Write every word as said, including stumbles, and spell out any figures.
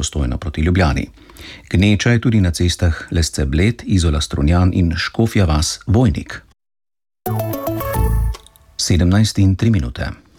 Postojna proti Ljubljani. Gneča je tudi na cestah Lesce-Bled, Izola-Strunjan in Škofja vas-Vojnik. sedemnajst in tri minute.